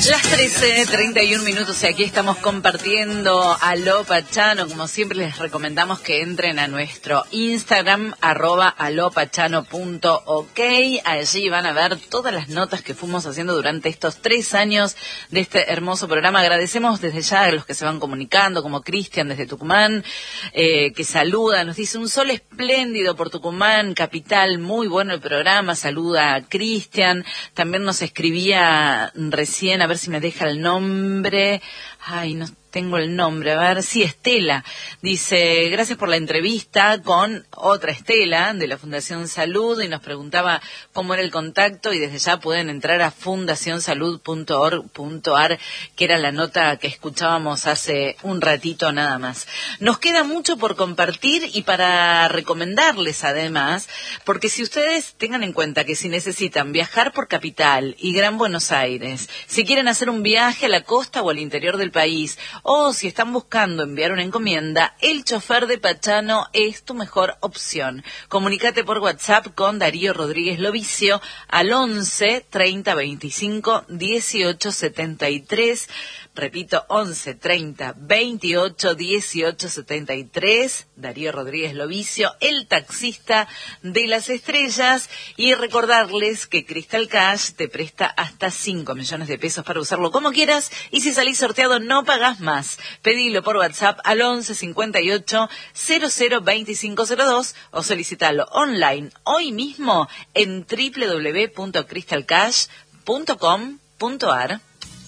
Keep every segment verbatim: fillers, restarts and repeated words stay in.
Las trece, treinta y un minutos y aquí estamos compartiendo Aló Pachano. Como siempre les recomendamos que entren a nuestro Instagram, arroba alopachano punto ok. Allí van a ver todas las notas que fuimos haciendo durante estos tres años de este hermoso programa. Agradecemos desde ya a los que se van comunicando, como Cristian desde Tucumán, eh, que saluda, nos dice un sol espléndido por Tucumán, capital, muy bueno el programa. Saluda a Cristian. También nos escribía recién, a ver si me deja el nombre. Ay, no tengo el nombre, a ver, sí, Estela, dice, gracias por la entrevista con otra Estela de la Fundación Salud, y nos preguntaba cómo era el contacto, y desde ya pueden entrar a fundación salud punto org punto ar, que era la nota que escuchábamos hace un ratito nada más. Nos queda mucho por compartir y para recomendarles además, porque si ustedes tengan en cuenta que si necesitan viajar por Capital y Gran Buenos Aires, si quieren hacer un viaje a la costa o al interior del país, o si están buscando enviar una encomienda, el chofer de Pachano es tu mejor opción. Comunícate por WhatsApp con Darío Rodríguez Lovicio al once, treinta, veinticinco, dieciocho, setenta y tres. Repito, once, treinta, veintiocho, dieciocho, setenta y tres. Darío Rodríguez Lovicio, el taxista de las estrellas. Y recordarles que Crystal Cash te presta hasta cinco millones de pesos para usarlo como quieras. Y si salís sorteado no pagás más. Pedilo por WhatsApp al once, cincuenta y ocho, cero cero, veinticinco cero dos o solicitalo online hoy mismo en doble u doble u doble u punto crystal cash punto com punto ar.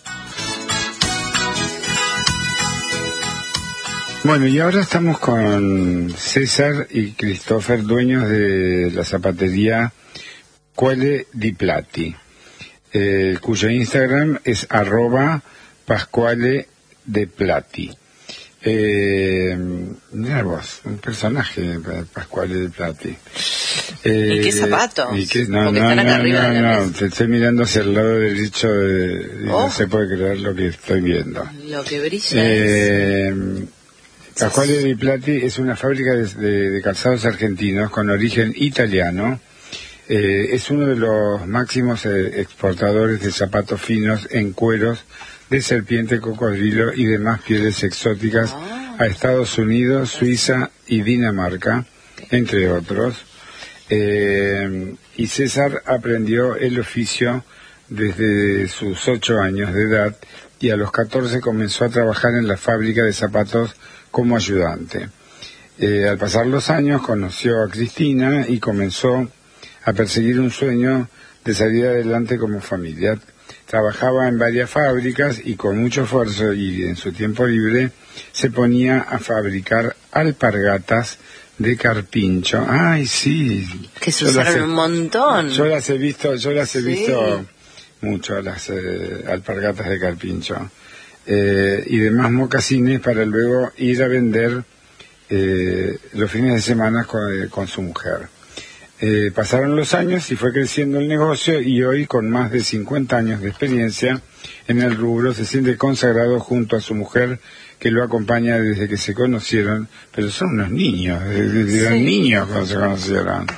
Bueno, y ahora estamos con César y Christopher, dueños de la zapatería Pasquale Di Plati, eh, cuyo Instagram es arroba Pasquale Di Plati. Eh, mira vos, un personaje, Pasquale Di Plati. Eh, ¿Y qué zapato? ¿Y qué? No, no, no, no, no, no, te estoy mirando hacia el lado derecho de, y oh, no se puede creer lo que estoy viendo. Lo que brilla eh, es... Pasquale Di Plati es una fábrica de, de, de calzados argentinos con origen italiano. Eh, es uno de los máximos eh, exportadores de zapatos finos en cueros de serpiente, cocodrilo y demás pieles exóticas ah. a Estados Unidos, Suiza y Dinamarca, entre otros. Eh, y César aprendió el oficio desde sus ocho años de edad y a los catorce comenzó a trabajar en la fábrica de zapatos como ayudante. Eh, al pasar los años conoció a Cristina y comenzó a perseguir un sueño de salir adelante como familia. Trabajaba en varias fábricas y con mucho esfuerzo y en su tiempo libre se ponía a fabricar alpargatas de carpincho. ¡Ay, sí! Que se usaron un montón. Yo las he visto, yo las he sí. visto mucho, las eh, alpargatas de carpincho. Eh, y demás mocasines para luego ir a vender eh, los fines de semana con, eh, con su mujer. Eh, pasaron los años y fue creciendo el negocio y hoy con más de cincuenta años de experiencia en el rubro se siente consagrado junto a su mujer que lo acompaña desde que se conocieron, pero son unos niños, eran sí. niños cuando se conocieron.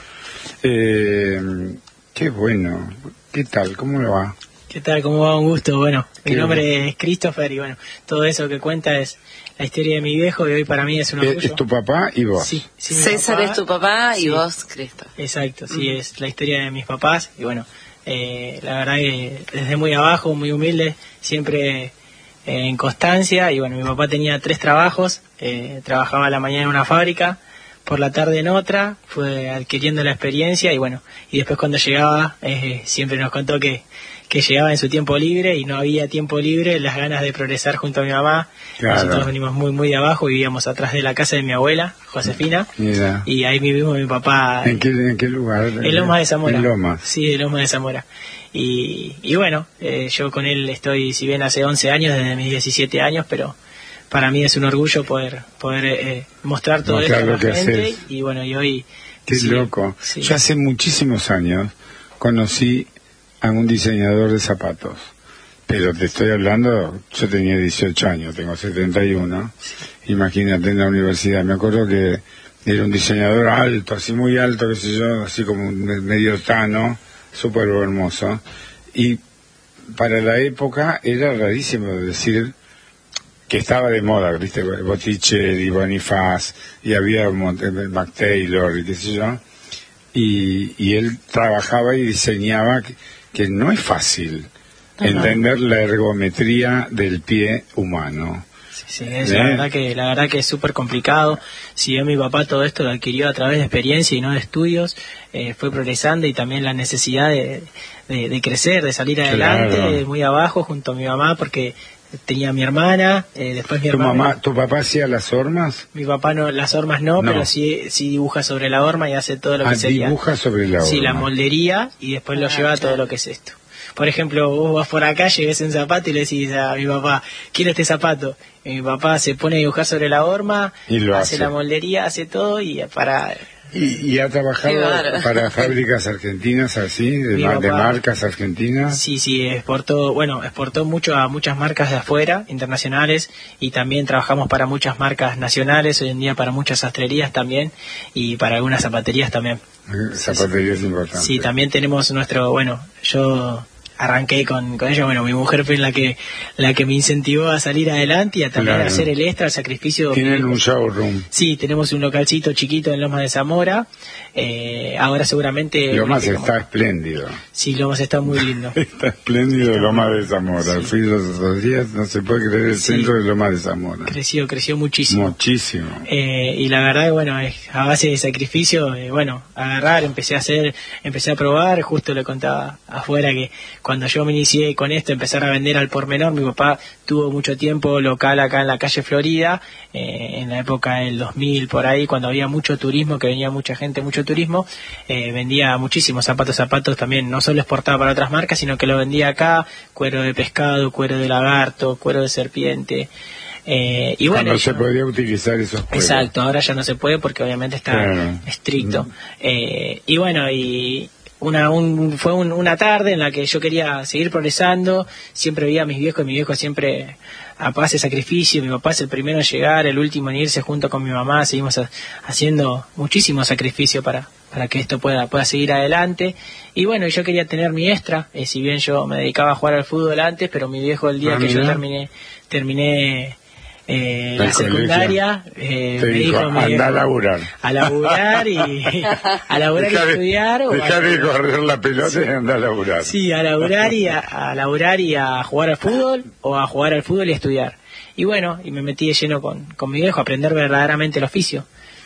Eh, qué bueno, ¿qué tal? ¿Cómo lo va? ¿Qué tal? ¿Cómo va? Un gusto. Bueno, mi nombre bueno. es Christopher y bueno, todo eso que cuenta es la historia de mi viejo y hoy para mí es un orgullo. ¿Es tu papá y vos? Sí. sí César papá, es tu papá y sí, vos, Cristo. Exacto, sí, mm. es la historia de mis papás y bueno, eh, la verdad que desde muy abajo, muy humilde, siempre eh, en constancia y bueno, mi papá tenía tres trabajos, eh, trabajaba a la mañana en una fábrica, por la tarde en otra, fue adquiriendo la experiencia y bueno, y después cuando llegaba eh, siempre nos contó que que llegaba en su tiempo libre y no había tiempo libre, las ganas de progresar junto a mi mamá. Claro. Nosotros venimos muy muy de abajo, vivíamos atrás de la casa de mi abuela, Josefina, Mira. y ahí vivimos mi papá. ¿En qué, en qué lugar? En Lomas de Zamora. En Lomas. Sí, en Lomas de Zamora. Y, y bueno, eh, yo con él estoy, si bien hace once años, desde mis diecisiete años, pero para mí es un orgullo poder poder eh, mostrar todo mostrar esto a la gente. Haces. Y bueno, y hoy... Qué sí, loco. Sí. Yo hace muchísimos años conocí a un diseñador de zapatos, pero te estoy hablando, yo tenía dieciocho años, tengo setenta y uno, sí. Imagínate en la universidad, me acuerdo que era un diseñador alto, así muy alto, qué sé yo, así como medio tano, súper hermoso, y para la época era rarísimo decir que estaba de moda, ¿viste? Botticelli, Bonifaz, y había Mac Taylor, y qué sé yo. Y, y él trabajaba y diseñaba que, que no es fácil Ajá. entender la ergometría del pie humano. Sí, sí, es, la verdad que la verdad que es súper complicado. Si bien mi papá todo esto lo adquirió a través de experiencia y no de estudios, eh, fue progresando, y también la necesidad de, de, de crecer, de salir adelante, claro. muy abajo junto a mi mamá, porque tenía a mi hermana, eh, después mi ¿Tu hermana. mamá, ¿Tu papá hacía las hormas? Mi papá no, las hormas no, no. pero sí, sí dibuja sobre la horma y hace todo lo que ah, sería. dibuja sobre la horma. Sí, la moldería, y después lo ah, lleva a todo lo que es esto. Por ejemplo, vos vas por acá, llegues en zapato y le decís a mi papá, quiero este zapato. Y mi papá se pone a dibujar sobre la horma, y lo hace, hace la moldería, hace todo, y para... ¿Y, y ha trabajado para fábricas argentinas así, de, ma de marcas argentinas? Sí, sí, exportó, bueno, exportó mucho a muchas marcas de afuera, internacionales, y también trabajamos para muchas marcas nacionales, hoy en día para muchas sastrerías también, y para algunas zapaterías también. Zapaterías importantes. Sí, también tenemos nuestro, bueno, yo... arranqué con, con ella, bueno, mi mujer fue la que la que me incentivó a salir adelante y a también claro. hacer el extra, el sacrificio. ¿Tienen que, un showroom? Sí, tenemos un localcito chiquito en Lomas de Zamora, eh, ahora seguramente... Lomas está como... espléndido. Sí, Lomas está muy lindo. Está espléndido está Lomas de Zamora, sí. Fui los otros días, no se puede creer el sí. centro de Lomas de Zamora. Creció, creció muchísimo. Muchísimo. Eh, y la verdad, bueno, a base de sacrificio, eh, bueno, agarrar, empecé a hacer, empecé a probar, justo le contaba afuera que cuando yo me inicié con esto, empezar a vender al por menor, mi papá tuvo mucho tiempo local acá en la calle Florida, eh, en la época del dos mil, por ahí, cuando había mucho turismo, que venía mucha gente, mucho turismo, eh, vendía muchísimos zapatos, zapatos también, no solo exportaba para otras marcas, sino que lo vendía acá, cuero de pescado, cuero de lagarto, cuero de serpiente. Eh, y bueno, no se podía utilizar esos cueros. Exacto, ahora ya no se puede porque obviamente está claro. estricto. Mm. Eh, y bueno, y... Una, un, fue un, una tarde en la que yo quería seguir progresando, siempre veía a mis viejos, y mi viejo siempre a base de sacrificio, mi papá es el primero en llegar, el último en irse junto con mi mamá, seguimos a, haciendo muchísimo sacrificio para, para que esto pueda, pueda seguir adelante, y bueno, yo quería tener mi extra, eh, si bien yo me dedicaba a jugar al fútbol antes, pero mi viejo el día ah, que mira. yo terminé, terminé Eh, la secundaria eh, me dijo, dijo anda dijo, a laburar a laburar y a laburar dejar y estudiar de, dejar de correr la pelota sí. y anda a laburar sí a laburar y a, a laburar y a jugar al fútbol o a jugar al fútbol y a estudiar, y bueno, y me metí de lleno con, con mi viejo a aprender verdaderamente el oficio.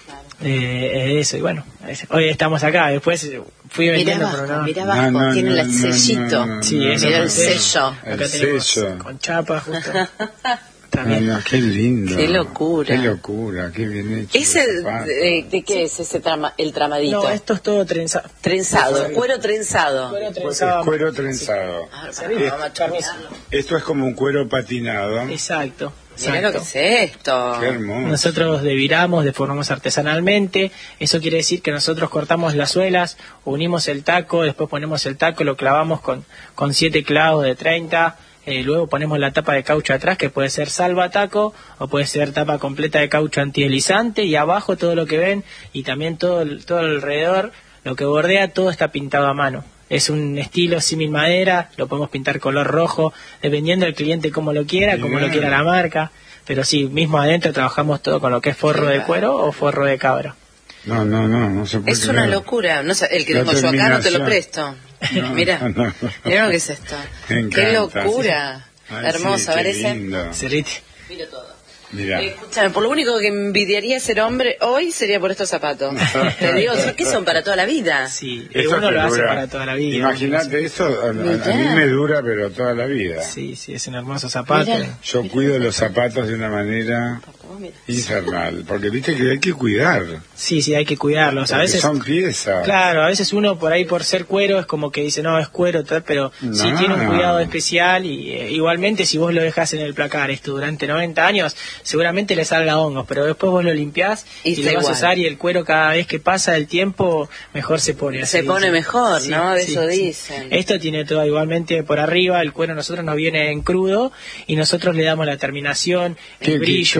Eh, eso, y bueno, hoy estamos acá, después fui vendiendo abajo, por no. Mira abajo, no, no, tiene no, el sellito. No, no, sí, eso, mira el sello. El acá sello. Con chapa justo. Ah, no, qué lindo. Qué locura. Qué locura, qué bien hecho. ¿Ese de, de qué es ese trama, el tramadito? No, esto es todo trenza, trenzado. Cuero trenzado. Cuero trenzado. Es cuero trenzado. Sí. Ah, es, esto es como un cuero patinado. Exacto. Mira lo que es esto. Qué hermoso. Nosotros deviramos, deformamos artesanalmente. Eso quiere decir que nosotros cortamos las suelas, unimos el taco, después ponemos el taco, lo clavamos con, con siete clavos de treinta. Eh, luego ponemos la tapa de caucho atrás, que puede ser salva taco o puede ser tapa completa de caucho antideslizante, y abajo todo lo que ven y también todo, todo alrededor, lo que bordea, todo está pintado a mano. Es un estilo símil madera, lo podemos pintar color rojo, dependiendo del cliente como lo quiera, como lo quiera la marca, pero sí, mismo adentro trabajamos todo con lo que es forro de cuero o forro de cabra. No, no, no, no se puede Es creer. una locura, no sé, el que tengo yo acá no te lo presto. No, mira, no, no. Mira lo que es esto. Qué locura. Ay, hermosa, sí, a ver ese. Cerrite. Miro todo. Mira. Eh, escúchame, por lo único que envidiaría ser hombre hoy sería por estos zapatos. Te digo, ¿qué son para toda la vida? Sí, eso uno lo dura. hace para toda la vida. Imagínate eso, a, a, a mí me dura pero toda la vida. Sí, sí, es un hermoso zapato. Mira, Yo mira. cuido los zapatos de una manera infernal, porque viste que hay que cuidar. Sí, sí, hay que cuidarlos. Porque a veces son piezas. Claro, a veces uno por ahí por ser cuero es como que dice, no, es cuero, tal, pero no. sí tiene un cuidado especial y eh, igualmente si vos lo dejás en el placar esto durante noventa años, seguramente le salga hongos, pero después vos lo limpiás y, y lo vas a usar y el cuero cada vez que pasa el tiempo mejor se pone. Se pone dice. mejor, sí, ¿no? De sí, eso sí. dicen. Esto tiene todo igualmente por arriba, el cuero nosotros nos viene en crudo y nosotros le damos la terminación, el ¿Qué, brillo. qué, ¿Cómo es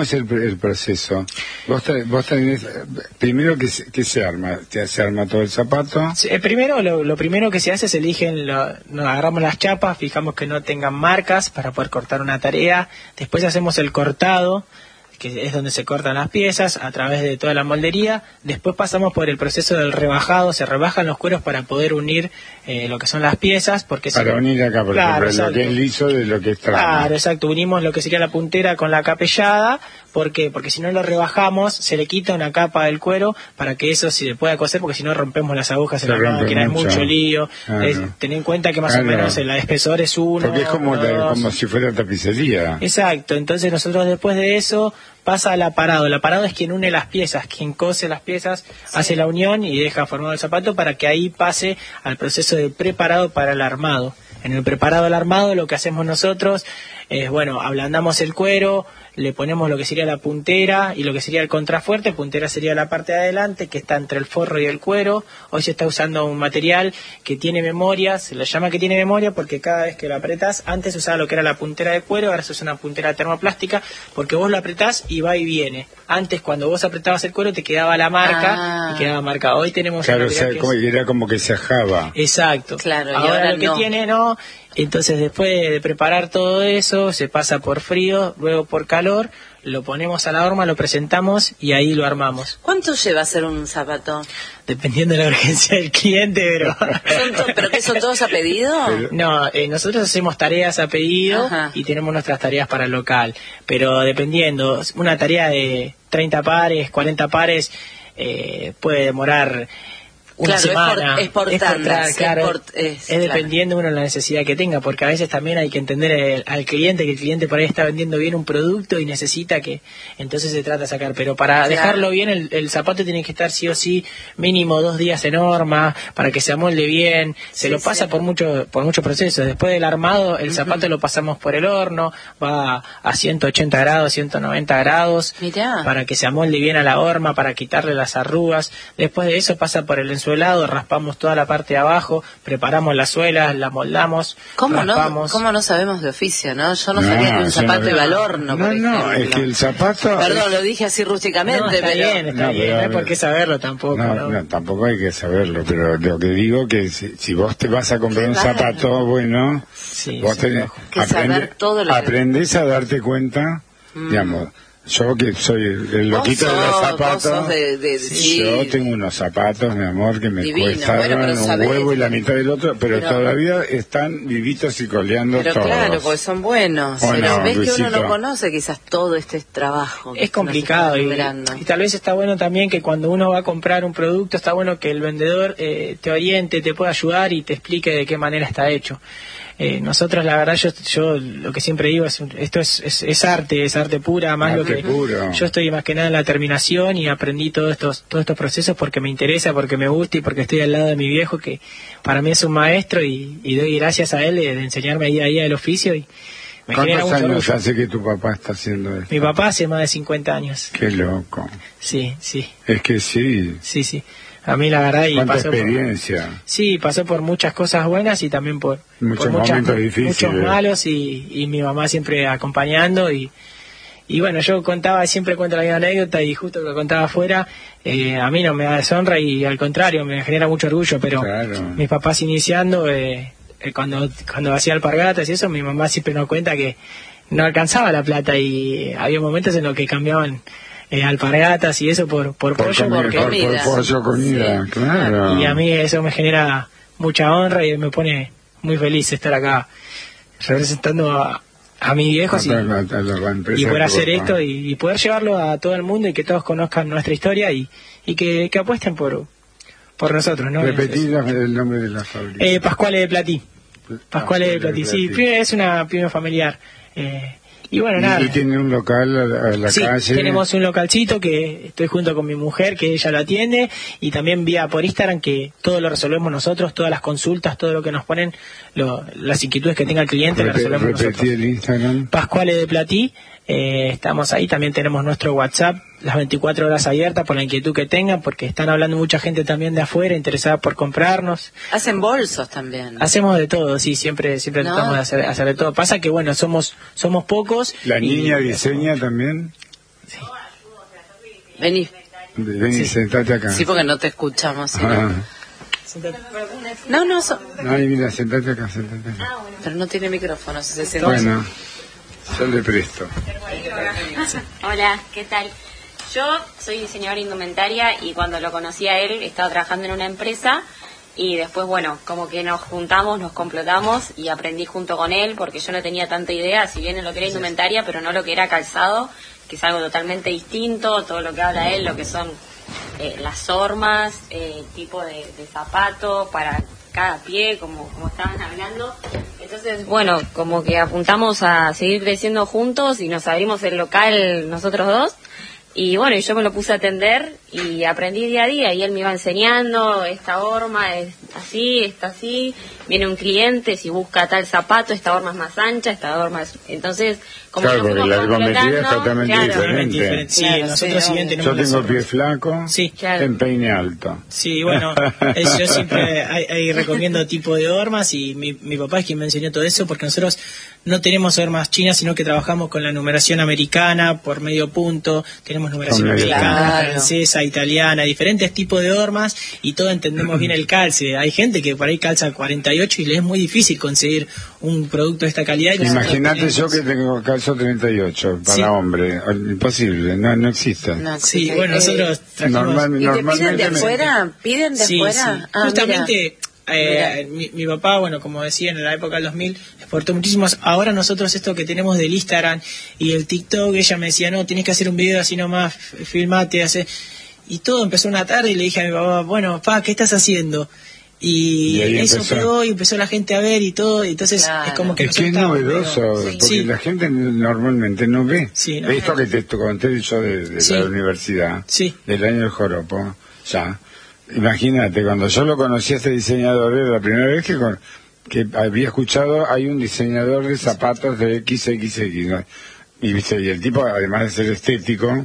es el, el proceso? Vos, vos tenés, primero que se, que se arma, se arma todo el zapato. Sí, eh, primero, lo, lo primero que se hace es eligen, lo, nos agarramos las chapas, fijamos que no tengan marcas para poder cortar una tarea, después hacemos el cortado, que es donde se cortan las piezas a través de toda la moldería. Después pasamos por el proceso del rebajado, se rebajan los cueros para poder unir eh, lo que son las piezas, porque para si... unir acá, por claro, ejemplo, lo que es liso de lo que es trama. Claro, exacto, unimos lo que sería la puntera con la capellada. ¿Por qué? Porque si no lo rebajamos, se le quita una capa del cuero para que eso se pueda coser, porque si no rompemos las agujas en se la máquina, es mucho lío. Claro. Es, ten en cuenta que más claro. o menos el espesor es uno. Porque es como, la, como si fuera tapicería. Exacto, entonces nosotros después de eso pasa al aparado. El aparado es quien une las piezas, quien cose las piezas, sí. hace la unión y deja formado el zapato para que ahí pase al proceso de preparado para el armado. En el preparado del armado lo que hacemos nosotros es, bueno, ablandamos el cuero, le ponemos lo que sería la puntera y lo que sería el contrafuerte. Puntera sería la parte de adelante que está entre el forro y el cuero. Hoy se está usando un material que tiene memoria, se le llama que tiene memoria porque cada vez que lo apretás, antes se usaba lo que era la puntera de cuero, ahora se usa una puntera termoplástica porque vos lo apretás y va y viene. Antes cuando vos apretabas el cuero te quedaba la marca ah. y quedaba marcada. Hoy tenemos claro, un material o sea, como, es... era como que se ajaba. Exacto. Claro, ahora, y ahora lo que no. tiene no. Entonces después de preparar todo eso, se pasa por frío, luego por calor, lo ponemos a la horma, lo presentamos y ahí lo armamos. ¿Cuánto lleva hacer un zapato? Dependiendo de la urgencia del cliente, pero... ¿Son to- ¿Pero qué son todos a pedido? Pero... No, eh, nosotros hacemos tareas a pedido. Ajá. Y tenemos nuestras tareas para el local, pero dependiendo, una tarea de treinta pares, cuarenta pares, eh, puede demorar... Una claro, semana. Es por, es por tandas, claro, es, por, es, es dependiendo claro. uno de la necesidad que tenga, porque a veces también hay que entender el, al cliente, que el cliente por ahí está vendiendo bien un producto y necesita que, entonces se trata de sacar, pero para claro. dejarlo bien, el, el zapato tiene que estar sí o sí mínimo dos días en horma, para que se amolde bien, se sí, lo pasa sí. por mucho, por muchos procesos. Después del armado, el uh-huh. zapato lo pasamos por el horno, va a ciento ochenta grados, ciento noventa grados, Mirá. para que se amolde bien a la horma, para quitarle las arrugas. Después de eso pasa por el ensuelado, raspamos toda la parte de abajo, preparamos las suelas, la moldamos, ¿Cómo raspamos. no, ¿Cómo no sabemos de oficio, no? Yo no, no sabía que un zapato no, iba al horno, no, por no, ejemplo. es que el zapato... Perdón, lo dije así rústicamente, no, está pero... bien, está no, bien, pero, no hay por qué saberlo tampoco. No, no, no, tampoco hay que saberlo, pero lo que digo que si, si vos te vas a comprar claro. un zapato bueno, sí, vos sí, tenés, que aprende, todo lo aprendés que... a darte cuenta, mm. digamos... Yo que soy el loquito sos, de los zapatos, de, de, sí. yo tengo unos zapatos, mi amor, que me Divino. cuestaron bueno, un sabés. huevo y la mitad del otro, pero, pero todavía están vivitos y coleando pero todos. Claro, porque son buenos. ¿O pero no, ves Luisito? que uno no conoce quizás todo este trabajo. Es complicado y, y tal vez está bueno también que cuando uno va a comprar un producto, está bueno que el vendedor eh, te oriente, te pueda ayudar y te explique de qué manera está hecho. Eh, nosotros la verdad yo yo lo que siempre digo es esto es, es, es arte, es arte pura, más arte lo que puro. Yo estoy más que nada en la terminación y aprendí todos estos todos estos procesos porque me interesa, porque me gusta y porque estoy al lado de mi viejo que para mí es un maestro y, y doy gracias a él de, de enseñarme día a día el oficio y me genera mucho ¿Cuántos años orgullo. hace que tu papá está haciendo esto? Mi papá hace más de cincuenta años. Qué loco. Sí, sí. Es que sí. Sí, sí. A mí la verdad y ¿Cuánta pasó experiencia? Por, sí, pasó por muchas cosas buenas y también por, muchos por muchas, momentos difíciles, muchos malos y, y mi mamá siempre acompañando y y bueno, yo contaba, siempre cuento la misma anécdota y justo que contaba afuera, eh, a mí no me da deshonra y al contrario, me genera mucho orgullo, pero claro. mis papás iniciando, eh, eh, cuando cuando hacía alpargatas y eso, mi mamá siempre nos cuenta que no alcanzaba la plata y había momentos en los que cambiaban Eh, alpargatas y eso por por, por pollo comida, porque por, por pollo comida, sí. Claro. Y a mí eso me genera mucha honra y me pone muy feliz estar acá representando a, a mi viejo y, y poder hacer esto y, y poder llevarlo a todo el mundo y que todos conozcan nuestra historia y, y que, que apuesten por por nosotros, ¿no? Repetir el nombre de la fábrica. Eh, Pascuale de Platí. Pascuale de Platí, sí, es una pyme familiar. Eh, Y bueno, nada. ¿Y tiene un local a la, a la sí, calle? Tenemos un localcito que estoy junto con mi mujer, que ella lo atiende, y también vía por Instagram, que todo lo resolvemos nosotros, todas las consultas, todo lo que nos ponen, lo, las inquietudes que tenga el cliente, Rep- las resolvemos nosotros. Repetí el Instagram. Pascuale de Platí, eh, estamos ahí, también tenemos nuestro WhatsApp, las veinticuatro horas abiertas por la inquietud que tengan, porque están hablando mucha gente también de afuera, interesada por comprarnos. Hacen bolsos también. Hacemos de todo, sí, siempre siempre ¿No? tratamos de hacer, hacer de todo. Pasa que, bueno, somos somos pocos. ¿La y, niña diseña también? Sí. Vení. Vení, Sí. sentate acá. Sí, porque no te escuchamos. ¿sí? Ah. No, no, so- Ay, mira, sentate acá, sentate acá. pero no tiene micrófono. Si se sienta- Bueno, yo le presto. Hola, ¿qué tal? Yo soy diseñadora indumentaria y cuando lo conocí a él estaba trabajando en una empresa y después, bueno, como que nos juntamos, nos complotamos y aprendí junto con él porque yo no tenía tanta idea, si bien en lo que era indumentaria, pero no lo que era calzado, que es algo totalmente distinto, todo lo que habla él, lo que son eh, las hormas, eh, tipo de, de zapato para cada pie, como, como estaban hablando. Entonces, bueno, como que apuntamos a seguir creciendo juntos y nos abrimos el local nosotros dos. Y bueno, y yo me lo puse a atender y aprendí día a día y él me iba enseñando, esta horma es así, esta así, viene un cliente, si busca tal zapato, esta horma es más ancha, esta horma es... Entonces, como Claro, que porque nos la fuimos ergometría es completando, totalmente claro. diferente. Diferente. Sí, Claro, nosotros sí, si bien obvio. tenemos Yo tengo las pie hormas- flaco, Sí. Claro. empeine alto. Sí, bueno, es- yo siempre ahí, ahí recomiendo tipo de hormas y mi, mi papá es quien me enseñó todo eso porque nosotros no tenemos hormas chinas, sino que trabajamos con la numeración americana por medio punto, tenemos numeración Con medio americana, punto. francesa, italiana, diferentes tipos de hormas y todos entendemos bien el calce. Hay gente que por ahí calza cuarenta y ocho y le es muy difícil conseguir un producto de esta calidad. y nosotros Imagínate yo tenemos- que tengo calzo treinta y ocho para Sí. hombre, imposible, no, no existe. No, Sí, eh, bueno, nosotros trajimos... Normal- ¿Y te piden de normalmente me- afuera? ¿Piden de Sí, afuera? sí. Ah, Justamente mira. eh, mi, mi papá, bueno, como decía, en la época del dos mil exportó muchísimos. Ahora nosotros esto que tenemos del Instagram y el TikTok, ella me decía, no, tienes que hacer un video así nomás, f- filmate, hace... Y todo empezó una tarde y le dije a mi papá, bueno, pa, ¿qué estás haciendo? Y, Y ahí eso empezó. pegó y empezó la gente a ver y todo, y entonces Claro. es como que Es que es nosotros estábamos novedoso, medio- porque Sí. la gente normalmente no ve. Sí, no. Esto que te conté yo de, de Sí. la universidad, Sí. del año del joropo, ya. Imagínate, cuando yo lo conocí a este diseñador, era la primera vez que, con- que había escuchado, hay un diseñador de zapatos de equis equis equis, ¿no? Y, viste, y el tipo, además de ser estético,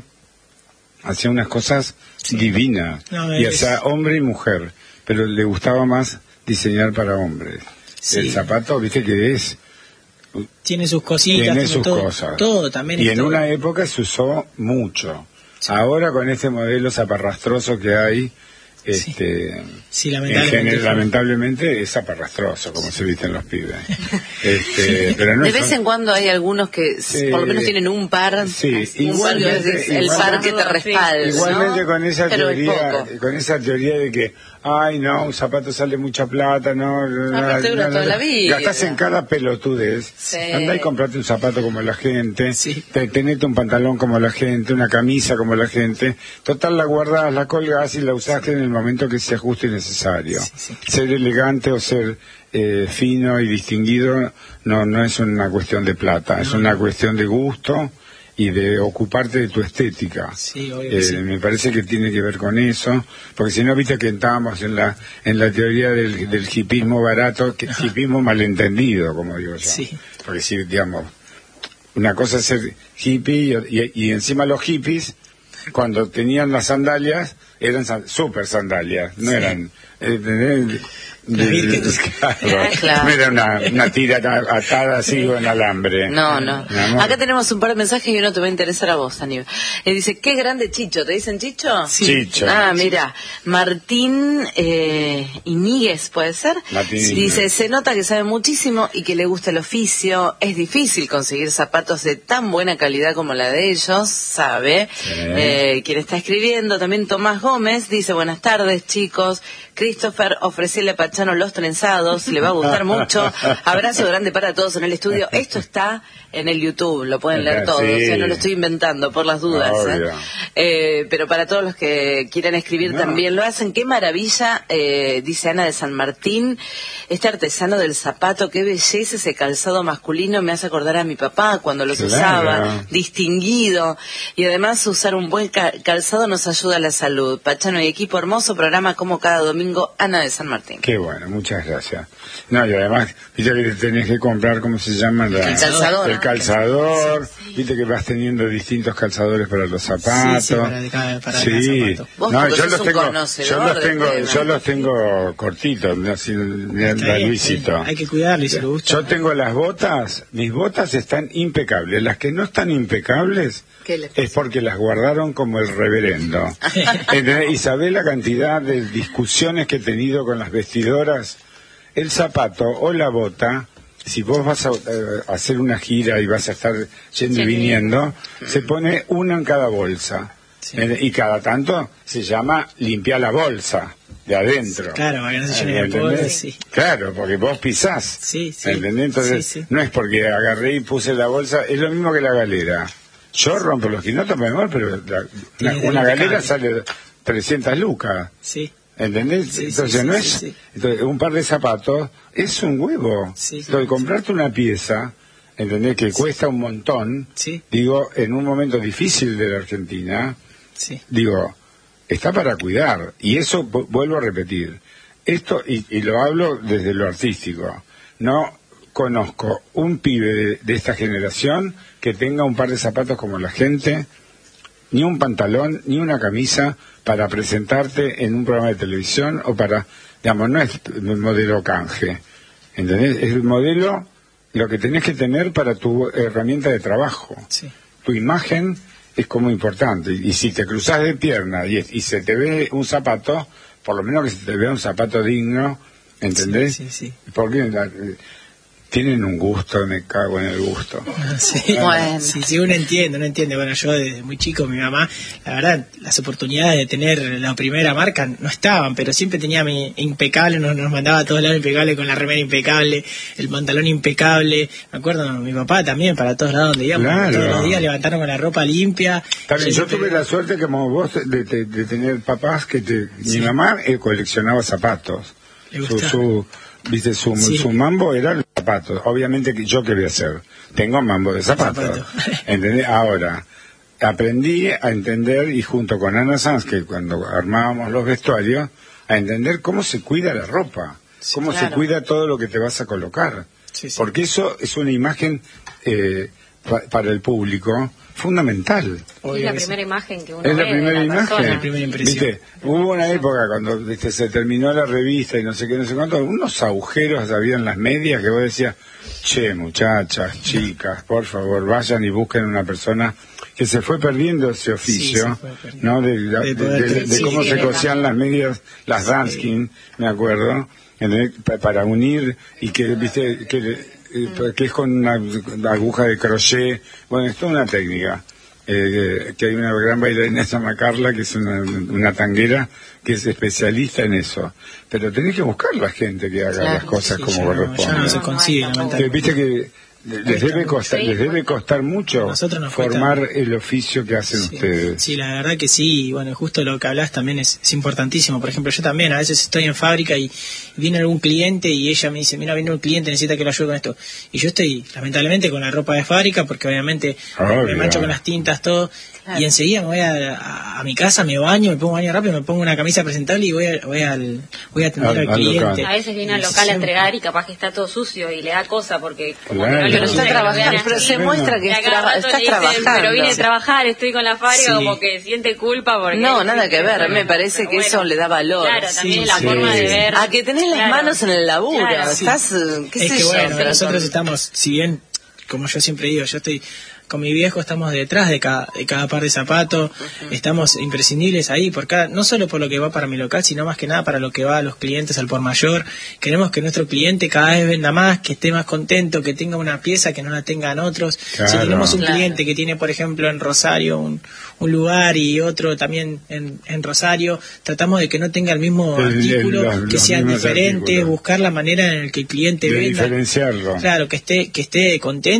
hacía unas cosas Sí. divinas. No, y es- hacía hombre y mujer, pero le gustaba más diseñar para hombres. Sí. El zapato, viste que es... Tiene sus cositas, Tiene tiene sus todo, cosas. todo también. Y es en todo. una época se usó mucho. Ahora con este modelo zaparrastroso que hay, este, Sí, en lamentablemente. general, lamentablemente es zaparrastroso, como se visten los pibes. Este, pero no De son- vez en cuando hay algunos que s- Sí. por lo menos tienen un par, Sí, un par que igualmente- es el igual- par que te respalda, Igualmente ¿no? con esa Pero es teoría, poco. con esa teoría de que, ay no, un zapato sale mucha plata, no, no, Aparte dura toda la vida. gastás en cada pelotudez, Sí. andá y comprate un zapato como la gente, Sí. te, tenete un pantalón como la gente, una camisa como la gente, total la guardás, la colgás y la usaste en el momento que sea justo y necesario. Sí, sí. Ser elegante o ser eh, fino y distinguido no, no es una cuestión de plata, es una cuestión de gusto y de ocuparte de tu estética. Sí, obvio que Eh, sí. Me parece que tiene que ver con eso, porque si no, viste que estábamos en la en la teoría del, del hipismo barato, que hipismo malentendido, como digo yo. Sí. Porque si, digamos, una cosa es ser hippie y, y- y encima los hippies, cuando tenían las sandalias, eran san- super sandalias, no Sí. eran... eh, de- de- de- claro, Claro. no era una, una tira ata- atada así con alambre. No, no. Mi amor. Acá tenemos un par de mensajes y uno te va a interesar a vos, Aníbal. Eh, dice, qué grande Chicho. ¿Te dicen Chicho? Sí. Chicho. Ah, mira. Martín eh, Iníguez, ¿puede ser? Martín Dice, Iníguez. se nota que sabe muchísimo y que le gusta el oficio. Es difícil conseguir zapatos de tan buena calidad como la de ellos, sabe. Sí. Eh, quien está escribiendo, también Tomás Gómez, dice, buenas tardes, chicos. Christopher, ofrecele a Pachano los trenzados, le va a gustar mucho. Abrazo grande para todos en el estudio. Esto está en el YouTube, lo pueden leer todos, Sí. o sea, no lo estoy inventando por las dudas. Obvio. ¿eh? Eh, pero para todos los que quieran escribir No. también lo hacen. Qué maravilla, eh, dice Ana de San Martín, este artesano del zapato, qué belleza ese calzado masculino, me hace acordar a mi papá cuando los Claro. usaba, distinguido. Y además usar un buen ca- calzado nos ayuda a la salud. Pachano y equipo, hermoso programa como cada domingo, Ana de San Martín. Qué bueno, muchas gracias. No, y además, viste que tenés que comprar, ¿cómo se llama? La, el calzador. El calzador, sí. Viste que vas teniendo distintos calzadores para los zapatos. Sí, sí, para, cada, para sí. cada zapato. Vos, no, yo los, tengo, yo los tengo, de yo los tengo cortitos, así, la Luisito. Hay que cuidarlo y si le gusta. Yo tengo las botas, mis botas están impecables. Las que no están impecables es porque las guardaron como el reverendo. ¿Y sabés la cantidad de discusiones que he tenido con las vestidoras? El zapato o la bota, si vos vas a eh, hacer una gira y vas a estar yendo sí. y viniendo, se pone una en cada bolsa. Sí. Eh, y cada tanto se llama limpiar la bolsa de adentro. Claro, para que no se llene de polvo, sí. Claro, porque vos pisás. Sí, sí. ¿Entendés? Entonces, sí, sí. no es porque agarré y puse la bolsa, es lo mismo que la galera. Yo rompo los quinotos, mejor, pero la, una, una galera sale trescientas lucas. Sí. ¿Entendés? Sí, entonces sí, no sí, es sí, sí. Entonces, un par de zapatos es un huevo. Sí, entonces, sí, comprarte sí. una pieza, ¿entendés? Que sí. cuesta un montón. Sí. Digo, en un momento difícil de la Argentina, sí. digo, está para cuidar. Y eso, vuelvo a repetir, esto, y, y lo hablo desde lo artístico, no conozco un pibe de, de esta generación que tenga un par de zapatos como la gente, ni un pantalón, ni una camisa para presentarte en un programa de televisión o para, digamos, no es el modelo canje, ¿entendés? Es el modelo, lo que tenés que tener para tu herramienta de trabajo. Sí. Tu imagen es como importante, y, y si te cruzás de pierna y, y se te ve un zapato, por lo menos que se te vea un zapato digno, ¿entendés? Sí, sí, sí. Porque la, tienen un gusto, me cago en el gusto. Sí, bueno. sí, sí, uno entiende, uno entiende. Bueno, yo desde muy chico, mi mamá, la verdad, las oportunidades de tener la primera marca no estaban, pero siempre tenía mi impecable, nos, nos mandaba a todos lados impecable, con la remera impecable, el pantalón impecable. Me acuerdo, mi papá también, para todos lados donde íbamos, claro. todos los días levantaron con la ropa limpia. También, yo, yo siempre... tuve la suerte, como vos, de, de, de tener papás que te... Sí. Mi mamá eh, coleccionaba zapatos. Le su, su Viste, su, sí. su mambo era los zapatos. Obviamente que yo qué voy a hacer. Tengo mambo de zapatos. ¿Entendés? Ahora, aprendí a entender, y junto con Ana Sanz, que cuando armábamos los vestuarios, a entender cómo se cuida la ropa. Sí, cómo claro. se cuida todo lo que te vas a colocar. Sí, sí. Porque eso es una imagen eh, pa, para el público fundamental. Es la primera imagen que uno es ve la primera de la imagen. La primera impresión. ¿Viste? Hubo una época cuando ¿viste? se terminó la revista y no sé qué, no sé cuánto, unos agujeros había en las medias que vos decías, che, muchachas, chicas, por favor, vayan y busquen una persona que se fue perdiendo ese oficio, sí, ¿no? De, de, de, de, de, de cómo sí, se cosían las medias, las Danskin, sí. me acuerdo, para unir y que, viste, que que es con una, una aguja de crochet, bueno, es toda una técnica, eh, que hay una gran bailarina, se llama Carla, que es una, una tanguera, que es especialista en eso, pero tenés que buscar la gente que haga claro, las cosas sí, como corresponde. No, ya no se consigue, lamentablemente. Viste que les debe costar, les debe costar mucho formar cuesta... el oficio que hacen sí, ustedes. Sí, la verdad que sí, y bueno, justo lo que hablas también es, es importantísimo. Por ejemplo, yo también a veces estoy en fábrica y viene algún cliente y ella me dice, mira, viene un cliente, necesita que lo ayude con esto. Y yo estoy, lamentablemente, con la ropa de fábrica, porque obviamente Obvio. me mancho con las tintas, todo. Claro. Y enseguida me voy a, a, a mi casa, me baño, me pongo baño rápido, me pongo una camisa presentable y voy a, voy al, voy a atender al, al cliente. Local. A veces viene al local a entregar y capaz que está todo sucio y le da cosa porque como claro. que no lo está trabajando, pero se muestra que está, está dicen, trabajando. Pero vine a trabajar, estoy con la fábrica, sí. como que siente culpa porque... No, nada que ver, me parece que bueno, eso le da valor. Claro, también sí, la sí. forma de ver... A que tenés las claro. manos en el laburo, claro, estás... Sí. ¿Qué es sé que yo? bueno, nosotros estamos, si bien, como yo siempre digo, yo estoy... Con mi viejo estamos detrás de cada, de cada par de zapatos, uh-huh. estamos imprescindibles ahí, por cada, no solo por lo que va para mi local, sino más que nada para lo que va a los clientes al por mayor. Queremos que nuestro cliente cada vez venda más, que esté más contento, que tenga una pieza que no la tengan otros. Claro. Si tenemos un claro. cliente que tiene, por ejemplo, en Rosario un, un lugar y otro también en, en Rosario, tratamos de que no tenga el mismo el, artículo, el, los, que sean diferentes, artículos. Buscar la manera en la que el cliente de venda. Diferenciarlo. Claro, que esté, que esté contento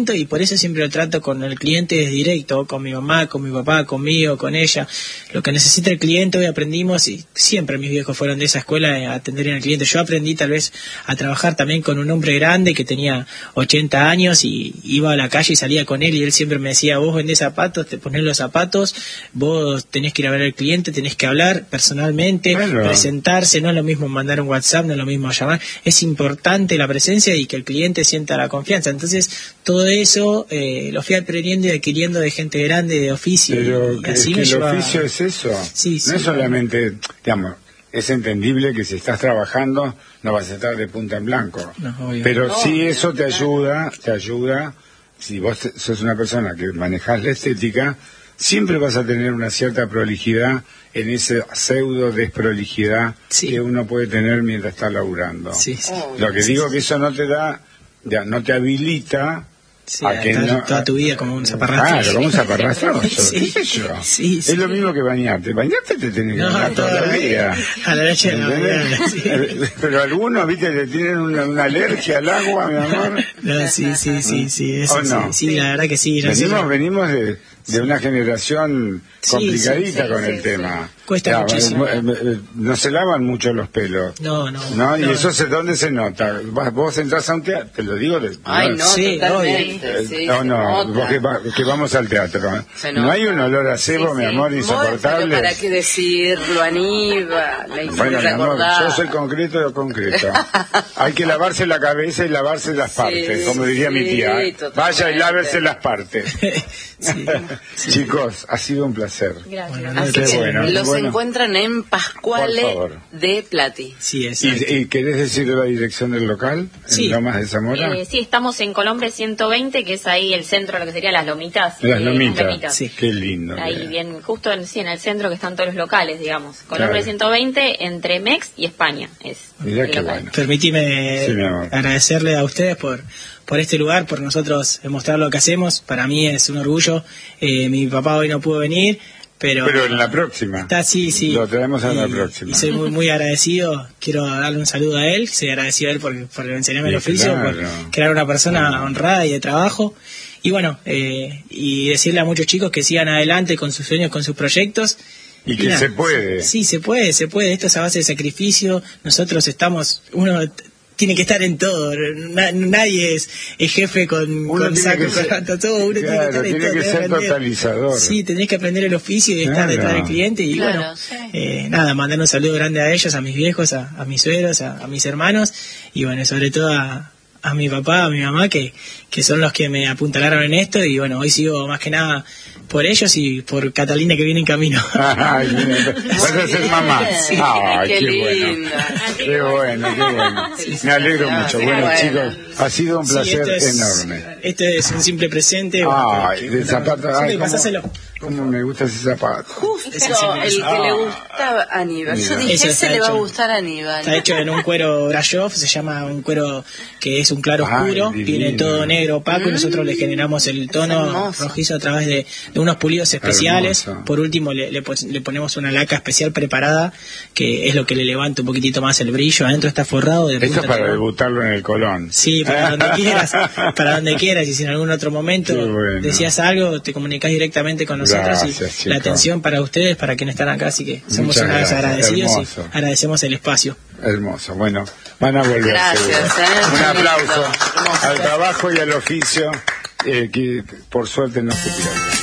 momento, y por eso siempre lo trato con el cliente directo, con mi mamá, con mi papá, conmigo, con ella. Lo que necesita el cliente, hoy aprendimos, y siempre mis viejos fueron de esa escuela, a atender al cliente. Yo aprendí tal vez a trabajar también con un hombre grande que tenía ochenta años y iba a la calle y salía con él, y él siempre me decía: vos vendés zapatos, te ponés los zapatos, vos tenés que ir a ver al cliente, tenés que hablar personalmente, bueno. presentarse, no es lo mismo mandar un WhatsApp, no es lo mismo llamar, es importante la presencia y que el cliente sienta la confianza. Entonces todo eso eh, lo fui aprendiendo y adquiriendo de gente grande, de oficio. Pero y que, así es me que el lleva... oficio es eso, sí, sí, no es solamente, digamos, es entendible que si estás trabajando no vas a estar de punta en blanco, no, obvio. pero no, sí eso te ayuda, te ayuda, si vos sos una persona que manejás la estética, siempre vas a tener una cierta prolijidad en ese pseudo desprolijidad sí. que uno puede tener mientras está laburando. Sí, sí. Lo que sí, digo sí. que eso no te da, ya, no te habilita sí, a que no, toda tu vida como un zaparrastro. Claro, como un zaparrastro. sí, ¿Qué sé yo? Sí, sí. Es lo mismo que bañarte. Bañarte te tenés que no, bañar toda la vida. A la noche no, sí. Pero algunos, viste, le tienen una, una alergia al agua, mi amor. No, sí, sí, sí, sí. Eso, ¿O no? Sí, sí, la verdad que sí. Venimos, venimos de, de una generación complicadita sí, sí, con sí, el sí, tema. Sí. Cuesta claro, muchísimo. Eh, eh, no se lavan mucho los pelos. No, no. ¿no? Y no. eso es donde se nota. Vos entras a un teatro, te lo digo. De, Ay, no, sí, totalmente. Eh, sí, no, no, vos que, va, que vamos al teatro. No hay un olor a cebo, sí, mi amor, sí. insoportable. Bueno, ¿para qué decirlo, Aníbal? Bueno, mi amor, yo soy concreto de concreto. Hay que lavarse la cabeza y lavarse las partes, sí, como diría sí, mi tía. Vaya y lávese las partes. sí, sí. Chicos, ha sido un placer. Gracias. Bueno, así que bueno, los bueno. encuentran en Pascuale de Plati. Sí, es. ¿Y, ¿Y querés decir la dirección del local? Sí. ¿En Lomas de Zamora? Eh, sí, estamos en Colombre ciento veinte, que es ahí el centro, lo que sería Las Lomitas. Las eh, Lomitas. Las Lomitas. Sí. Qué lindo. Ahí que... bien, justo en, sí, en el centro que están todos los locales, digamos. Colombre claro. ciento veinte, entre Mex y España. Es Mirá qué local. Bueno. Permitime sí, agradecerle a ustedes por... por este lugar, por nosotros mostrar lo que hacemos. Para mí es un orgullo. Eh, mi papá hoy no pudo venir, pero... Pero en la próxima. Está, sí, sí. Lo traemos en y, la próxima. Y soy muy, muy agradecido. Quiero darle un saludo a él. Soy agradecido a él por, por enseñarme el oficio, claro. por crear una persona claro. honrada y de trabajo. Y bueno, eh, y decirle a muchos chicos que sigan adelante con sus sueños, con sus proyectos. Y que y nada, se puede. Sí, se puede, se puede. Esto es a base de sacrificio. Nosotros estamos... uno tiene que estar en todo, Na, nadie es, es jefe con, con saco, ser, con todo, uno claro, tiene que estar en tiene todo, que ser totalizador. Sí, tenés que aprender el oficio y claro. estar detrás del cliente y claro, bueno, sí. eh, nada, mandar un saludo grande a ellos, a mis viejos, a, a mis suegros, a, a mis hermanos y bueno, sobre todo a, a mi papá, a mi mamá, que, que son los que me apuntalaron en esto y bueno, hoy sigo más que nada por ellos y por Catalina que viene en camino. Ay, vas a ser mamá. Sí, Ay, qué, qué lindo. Bueno. Qué bueno, qué bueno. Me alegro mucho. Bueno, bueno, chicos, ha sido un placer sí, esto es, enorme. Esto es un simple presente. Ay, de zapato. Ay, pasáselo. ¿Cómo me gusta ese zapato? Justo el que ah, le gustaba a Aníbal. Yo dije, ese le va a gustar a Aníbal. Está hecho en un cuero Brasov, se llama un cuero que es un claro oscuro, Ay, tiene todo negro opaco mm, y nosotros le generamos el tono rojizo a través de, de unos pulidos especiales. Hermoso. Por último le, le, le ponemos una laca especial preparada que es lo que le levanta un poquitito más el brillo. Adentro está forrado de Esto es para debutarlo en el Colón. Sí, para donde quieras, para donde quieras. Y si en algún otro momento bueno. decías algo, te comunicás directamente con nosotros. Gracias, y la atención para ustedes, para quienes están acá, así que somos una vez agradecidos Hermoso. y agradecemos el espacio. Hermoso, bueno, van a volver. Gracias, eh, un aplauso Hermoso. al trabajo y al oficio eh, que por suerte no se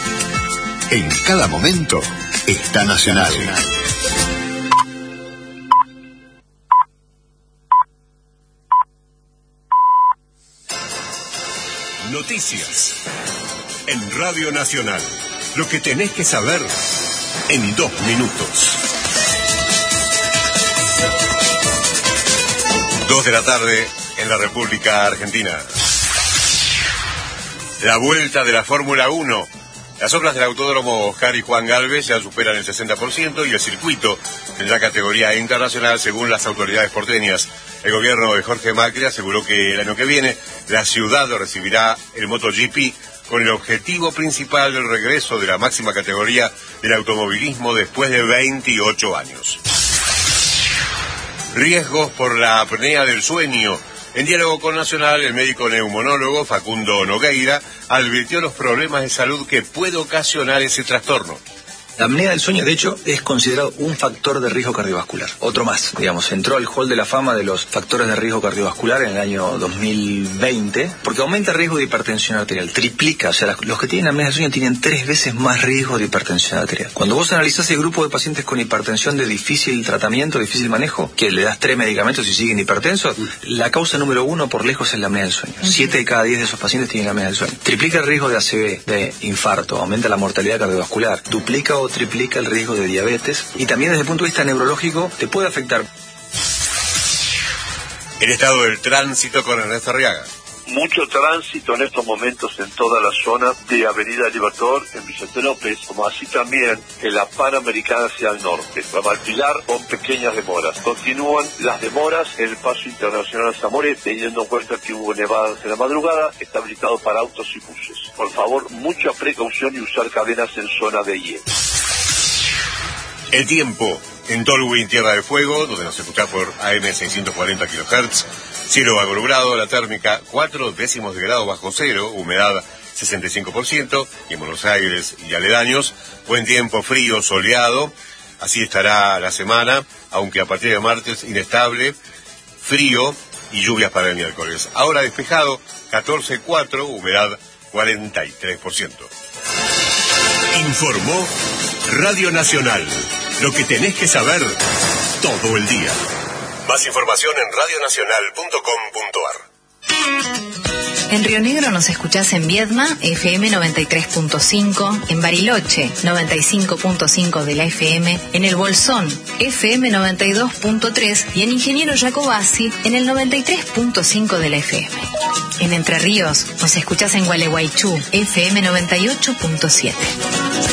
pierde. En cada momento está Nacional. Noticias en Radio Nacional. Lo que tenés que saber en dos minutos. Dos de la tarde en la República Argentina. La vuelta de la Fórmula uno. Las obras del Autódromo Oscar y Juan Galvez ya superan el sesenta por ciento y el circuito tendrá categoría internacional según las autoridades porteñas. El gobierno de Jorge Macri aseguró que el año que viene la ciudad recibirá el MotoGP con el objetivo principal del regreso de la máxima categoría del automovilismo después de veintiocho años. Riesgos por la apnea del sueño. En diálogo con Nacional, el médico neumonólogo Facundo Nogueira advirtió los problemas de salud que puede ocasionar ese trastorno. La apnea del sueño, de hecho, es considerado un factor de riesgo cardiovascular. Otro más, digamos, entró al hall de la fama de los factores de riesgo cardiovascular en el año dos mil veinte, porque aumenta el riesgo de hipertensión arterial, triplica, o sea, los que tienen apnea del sueño tienen tres veces más riesgo de hipertensión arterial. Cuando vos analizás el grupo de pacientes con hipertensión de difícil tratamiento, difícil manejo, que le das tres medicamentos y siguen hipertensos, la causa número uno por lejos es la apnea del sueño. Siete de cada diez de esos pacientes tienen apnea del sueño. Triplica el riesgo de A C V, de infarto, aumenta la mortalidad cardiovascular, duplica o triplica el riesgo de diabetes y también desde el punto de vista neurológico te puede afectar. El estado del tránsito con Ernesto Arriaga. Mucho tránsito en estos momentos en toda la zona de Avenida Libertador, en Vicente López, como así también en la Panamericana hacia el norte. Para Valpilar con pequeñas demoras. Continúan las demoras en el paso internacional Zamoré, teniendo en cuenta que hubo nevadas en la madrugada, está habilitado para autos y buses. Por favor, mucha precaución y usar cadenas en zona de hielo. El tiempo en Tolwyn, Tierra de Fuego, donde nos escucha por A M seiscientos cuarenta kilohertz. Cielo algo nublado, la térmica cuatro décimos de grado bajo cero, humedad sesenta y cinco por ciento, y en Buenos Aires y aledaños, buen tiempo, frío, soleado, así estará la semana, aunque a partir de martes inestable, frío y lluvias para el miércoles. Ahora despejado, catorce coma cuatro, humedad cuarenta y tres por ciento. Informó Radio Nacional, lo que tenés que saber todo el día. Más información en radio nacional punto com punto a r. En Río Negro nos escuchás en Viedma, F M noventa y tres punto cinco, en Bariloche, noventa y cinco punto cinco de la F M, en El Bolsón, F M noventa y dos punto tres y en Ingeniero Jacobasi, en el noventa y tres punto cinco de la F M. En Entre Ríos nos escuchás en Gualeguaychú, F M noventa y ocho punto siete.